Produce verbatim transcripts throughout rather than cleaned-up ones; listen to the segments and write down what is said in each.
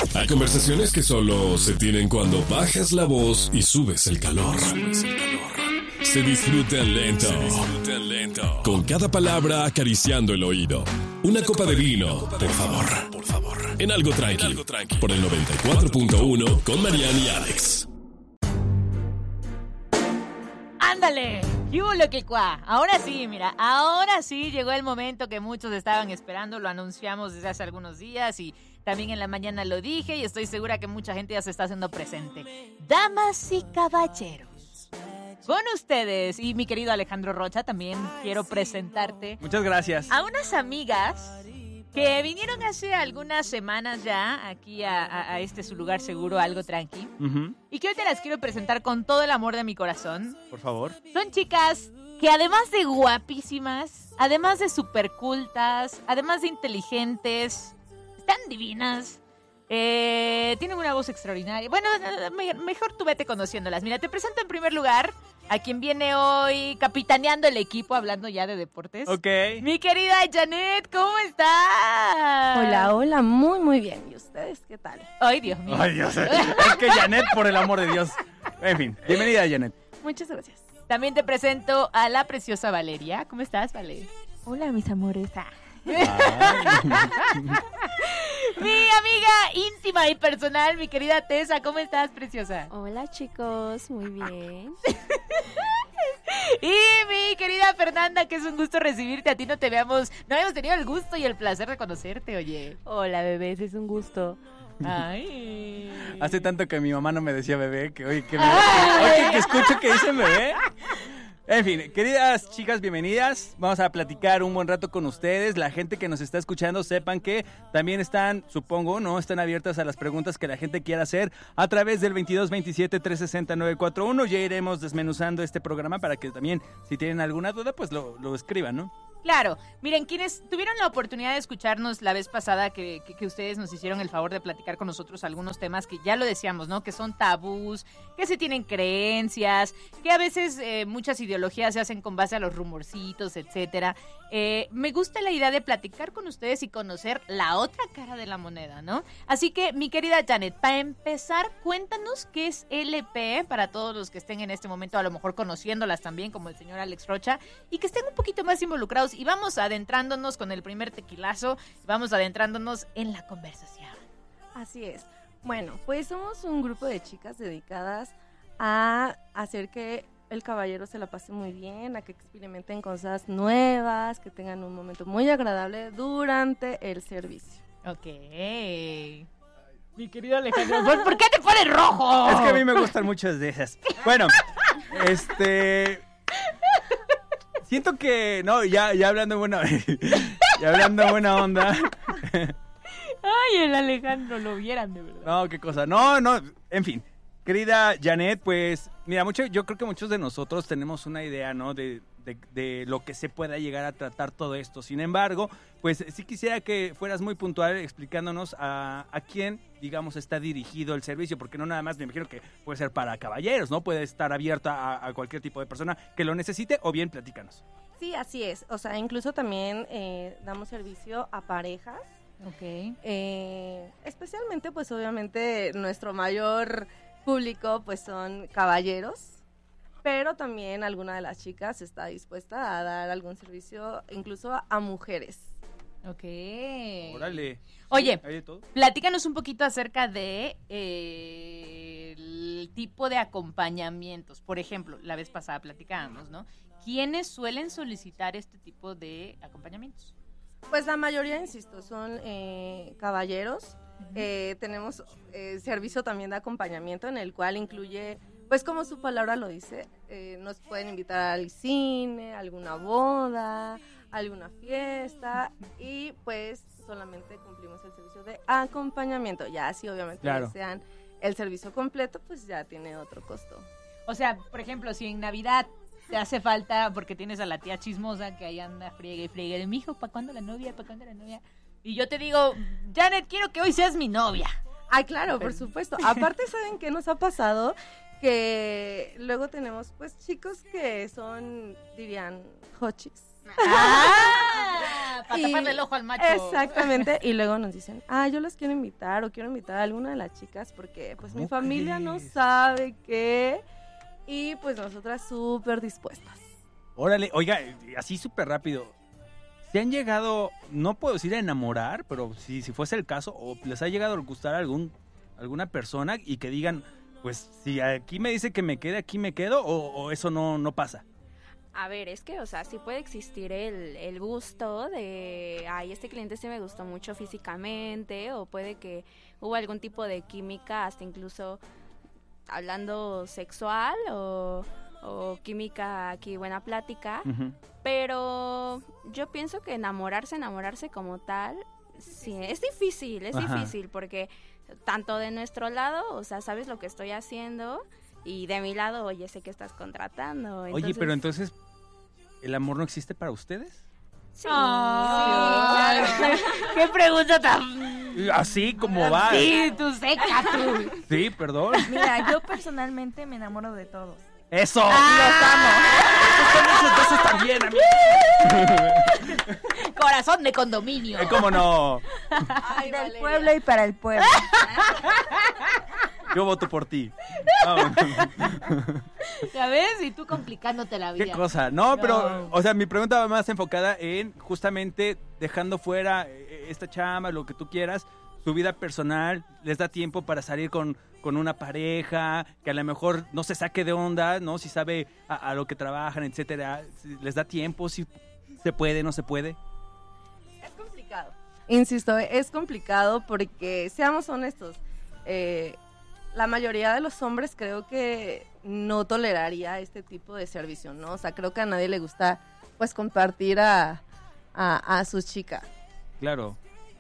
Hay conversaciones que solo se tienen cuando bajas la voz y subes el calor. Subes el calor. Se disfrutan lento. Se disfrutan lento. Con cada palabra acariciando el oído. Una copa de vino, por favor. Por favor. En algo tranqui. En algo tranqui. Por el noventa y cuatro punto uno con Mariana y Alex. ¡Ándale! ¡Yulo que cuá! Ahora sí, mira, ahora sí llegó el momento que muchos estaban esperando, lo anunciamos desde hace algunos días y también en la mañana lo dije y estoy segura que mucha gente ya se está haciendo presente. Damas y caballeros, con ustedes y mi querido Alejandro Rocha, también quiero presentarte. Muchas gracias. A unas amigas que vinieron hace algunas semanas ya aquí a, a, a este su lugar seguro, algo tranqui. Uh-huh. Y que hoy te las quiero presentar con todo el amor de mi corazón. Por favor. Son chicas que además de guapísimas, además de super cultas, además de inteligentes, están divinas. Eh, tienen una voz extraordinaria. Bueno, me, mejor tú vete conociéndolas. Mira, te presento en primer lugar a quien viene hoy capitaneando el equipo, hablando ya de deportes. Ok. Mi querida Janet, ¿cómo estás? Hola, hola, muy, muy bien. ¿Y ustedes qué tal? Ay, Dios mío. Ay, Dios. Es que Janet, por el amor de Dios. En fin, bienvenida, Janet. Muchas gracias. También te presento a la preciosa Valeria. ¿Cómo estás, Valeria? Hola, mis amores. Mi amiga íntima y personal, mi querida Tessa, ¿cómo estás, preciosa? Hola, chicos, muy bien. Y mi querida Fernanda, que es un gusto recibirte. A ti no te veamos, no habíamos tenido el gusto y el placer de conocerte, oye. Hola, bebés, es un gusto. Ay. Hace tanto que mi mamá no me decía bebé, que oye, que, me... oye, que escucho que dicen bebé. En fin, queridas chicas, bienvenidas. Vamos a platicar un buen rato con ustedes. La gente que nos está escuchando, sepan que también están, supongo, ¿no? Están abiertas a las preguntas que la gente quiera hacer a través del veintidós veintisiete trescientos sesenta nueve cuarenta y uno. Ya iremos desmenuzando este programa para que también, si tienen alguna duda, pues lo, lo escriban, ¿no? Claro, miren, quienes tuvieron la oportunidad de escucharnos la vez pasada, que, que, que ustedes nos hicieron el favor de platicar con nosotros algunos temas que ya lo decíamos, ¿no? Que son tabús, que se tienen creencias, que a veces eh, muchas ideologías se hacen con base a los rumorcitos, etcétera. Eh, me gusta la idea de platicar con ustedes y conocer la otra cara de la moneda, ¿no? Así que, mi querida Janet, para empezar, cuéntanos qué es L P para todos los que estén en este momento a lo mejor conociéndolas también, como el señor Alex Rocha, y que estén un poquito más involucrados. Y vamos adentrándonos con el primer tequilazo, vamos adentrándonos en la conversación. Así es. Bueno, pues somos un grupo de chicas dedicadas a hacer que el caballero se la pase muy bien, a que experimenten cosas nuevas, que tengan un momento muy agradable durante el servicio. Ok. Mi querido Alejandro, ¿por, ¿por qué te pones rojo? Es que a mí me gustan muchas de esas. Bueno, este... Siento que, no, ya, ya hablando buena, ya hablando buena onda. Ay, el Alejandro, lo vieran de verdad. No, qué cosa, no, no, en fin. Querida Janet, pues, mira, mucho, yo creo que muchos de nosotros tenemos una idea, ¿no? De, de, de lo que se pueda llegar a tratar todo esto. Sin embargo, pues sí quisiera que fueras muy puntual explicándonos a, a quién, digamos, está dirigido el servicio, porque no nada más me imagino que puede ser para caballeros, ¿no? Puede estar abierta a, a cualquier tipo de persona que lo necesite, o bien platícanos. Sí, así es. O sea, incluso también eh, damos servicio a parejas. Ok. Eh, especialmente, pues obviamente, nuestro mayor público, pues son caballeros. Pero también alguna de las chicas está dispuesta a dar algún servicio incluso a, a mujeres. Ok. Órale. Oye, ¿Hay de todo? platícanos un poquito acerca de eh, el tipo de acompañamientos. Por ejemplo, la vez pasada platicábamos, ¿no? ¿Quiénes suelen solicitar este tipo de acompañamientos? Pues la mayoría, insisto, son eh, caballeros. Uh-huh. Eh, tenemos eh, servicio también de acompañamiento en el cual incluye, pues como su palabra lo dice, eh, nos pueden invitar al cine, a alguna boda, a alguna fiesta y pues solamente cumplimos el servicio de acompañamiento. Ya si obviamente claro. desean el servicio completo, pues ya tiene otro costo. O sea, por ejemplo, si en Navidad te hace falta porque tienes a la tía chismosa que ahí anda friegue y friegue de mi hijo, ¿para cuándo la novia? ¿Para cuándo la novia? Y yo te digo, Janet, quiero que hoy seas mi novia. Ay, claro, por supuesto. Aparte, ¿saben qué nos ha pasado? Que luego tenemos, pues, chicos que son, dirían, hochis. Ah, Para Y- taparle el ojo al macho. Exactamente, y luego nos dicen, ah, yo las quiero invitar o quiero invitar a alguna de las chicas porque pues mi ¿Cómo familia no crees? sabe qué y pues nosotras súper dispuestas. Órale, oiga, así súper rápido. ¿Se han llegado, no puedo decir a enamorar, pero si, si fuese el caso, o les ha llegado a gustar algún, alguna persona y que digan, pues si aquí me dice que me quede, aquí me quedo, o, o eso no, no pasa? A ver, es que, o sea, sí puede existir el, el gusto de, ay, este cliente sí me gustó mucho físicamente, o puede que hubo algún tipo de química, hasta incluso hablando sexual, o, o química aquí, buena plática, Ujú. pero yo pienso que enamorarse, enamorarse como tal, sí, es difícil, es Ajá. difícil, porque tanto de nuestro lado, o sea, sabes lo que estoy haciendo, y de mi lado, oye, sé que estás contratando. Oye, pero entonces, ¿el amor no existe para ustedes? Sí, Ay, sí, claro. Qué pregunta tan... Así como va. Sí, tú seca, tú. Sí, perdón. Mira, yo personalmente me enamoro de todos. ¡Eso! Ah. Esos también, amigos. Corazón de condominio. Eh, ¿Cómo no? Ay, Del Valeria. pueblo y para el pueblo. Yo voto por ti. Vámonos. ¿Ya ves? Y tú complicándote la vida. Qué cosa. No, No. pero, o sea, mi pregunta va más enfocada en justamente dejando fuera eh, esta chamba, lo que tú quieras, su vida personal, les da tiempo para salir con, con una pareja, que a lo mejor no se saque de onda, ¿no? Si sabe a, a lo que trabajan, etcétera. Si les da tiempo, si se puede, no se puede. Es complicado. Insisto, es complicado porque, seamos honestos, eh, la mayoría de los hombres creo que no toleraría este tipo de servicio, ¿no? O sea, creo que a nadie le gusta, pues, compartir a, a, a su chica. Claro.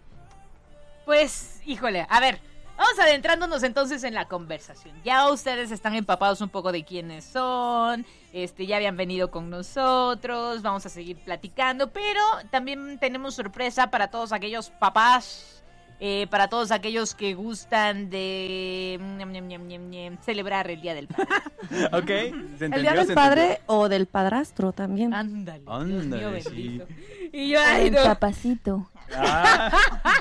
Pues, híjole, a ver, vamos adentrándonos entonces en la conversación. Ya ustedes están empapados un poco de quiénes son, este, ya habían venido con nosotros, vamos a seguir platicando, pero también tenemos sorpresa para todos aquellos papás, eh, para todos aquellos que gustan de ñam, ñam, ñam, ñam, ñam, celebrar el Día del Padre. ¿Ok? ¿Se entendió? El día del ¿Se padre o del padrastro también. Ándale, Dios Ándale, mío sí. bendito. Y yo, ay, El no. papacito. Ah.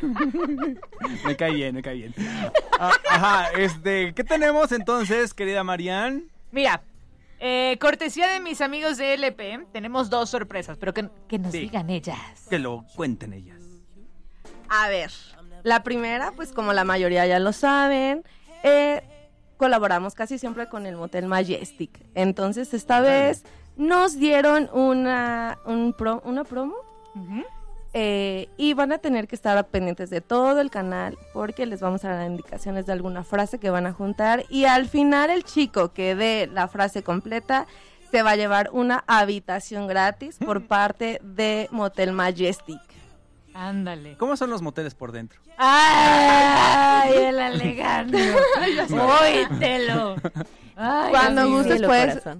Me cae bien, me cae bien. Ah, ajá, este, ¿qué tenemos entonces, querida Marianne? Mira, eh, cortesía de mis amigos de L P, tenemos dos sorpresas, pero que, que nos Sí. digan ellas. Que lo cuenten ellas. A ver, la primera, pues como la mayoría ya lo saben, eh, colaboramos casi siempre con el Motel Majestic. Entonces, esta vez nos dieron una, un pro- una promo. Ujú. Eh, y van a tener que estar pendientes de todo el canal porque les vamos a dar indicaciones de alguna frase que van a juntar y al final el chico que dé la frase completa se va a llevar una habitación gratis por parte de Motel Majestic. Ándale. ¿Cómo son los moteles por dentro? ¡Ay, el Alejandro! ¡Óytelo! Ay, Cuando Dios mío. gustes Cielo, puedes... corazón.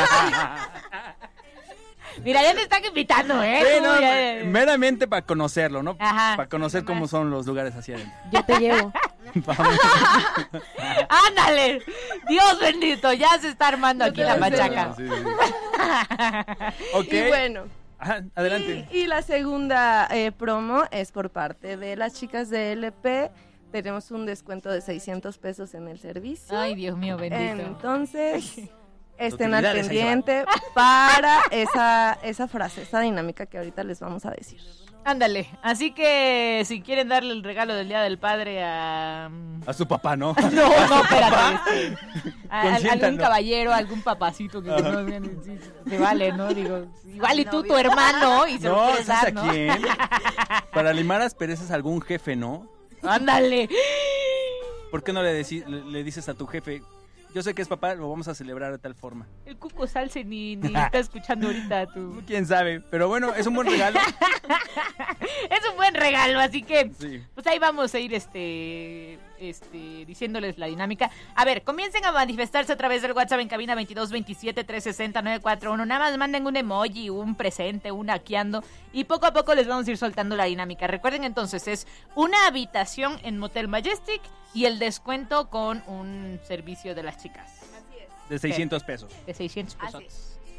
Mira, ya te están invitando, ¿eh? Sí, Tú no, ya- meramente para conocerlo, ¿no? Ajá. Para conocer cómo son los lugares hacia adentro. Yo te llevo. Vamos. ¡Ándale! Dios bendito, ya se está armando aquí la machaca. Sí, sí, sí. Ok. Y bueno, Ajá, adelante. y, y la segunda eh, promo es por parte de las chicas de L P. Tenemos un descuento de seiscientos pesos en el servicio. Ay, Dios mío, bendito. Entonces, estén al Utilidades, ahí se pendiente para esa, esa frase, esa dinámica que ahorita les vamos a decir. Ándale. Así que si quieren darle el regalo del Día del Padre a... A su papá, ¿no? No, no, espérate. este, a- a- algún Consiéntanlo. caballero, algún papacito que Ajá. no, sí, se vale, ¿no? Digo, igual y tú, tu hermano, y se lo No, quieres ¿sabes dar, a ¿no? quién? Para limar asperezas a algún jefe, ¿no? Ándale. ¿Por qué no le, deci- le, le dices a tu jefe, yo sé que es papá, lo vamos a celebrar de tal forma? El Cuco Salse ni, ni está escuchando ahorita tu... ¿Quién sabe? Pero bueno, es un buen regalo. Es un buen regalo, así que... Sí. Pues ahí vamos a ir este, este, diciéndoles la dinámica. A ver, comiencen a manifestarse a través del WhatsApp en cabina veintidós veintisiete trescientos sesenta nueve cuatro uno. Nada más manden un emoji, un presente, un aqueando y poco a poco les vamos a ir soltando la dinámica. Recuerden entonces, es una habitación en Motel Majestic y el descuento con un servicio de las chicas De seiscientos pesos. de seiscientos Así pesos.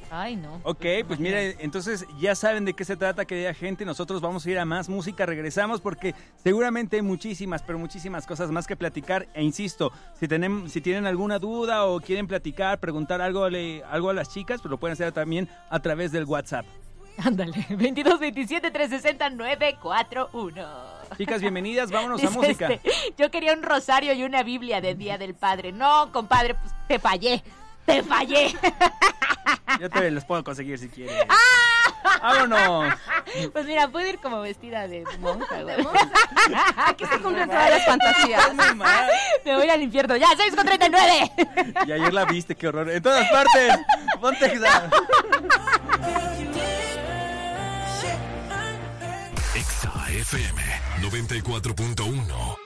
Ay, no. Ok, pues mire, entonces ya saben de qué se trata, querida gente. Nosotros vamos a ir a más música, regresamos porque seguramente hay muchísimas, pero muchísimas cosas más que platicar. E insisto, si tienen, si tienen alguna duda o quieren platicar, preguntar algo, algo a las chicas, pues lo pueden hacer también a través del WhatsApp. Ándale, veintidós veintisiete trescientos sesenta nueve cuarenta y uno. Chicas, bienvenidas, vámonos Dice a música. este, yo quería un rosario y una Biblia de Día del Padre. No, compadre, pues te fallé, te fallé. Yo te los puedo conseguir si quieres. ¡Vámonos! Pues mira, puedo ir como vestida de monja, güey. ¿De monja? Aquí se cumplen todas las fantasías. Muy mal. Me voy al infierno. Ya, seis con treinta y nueve. Y ayer la viste, qué horror. En todas partes. Ponte Exa. Exa F M noventa y cuatro punto uno.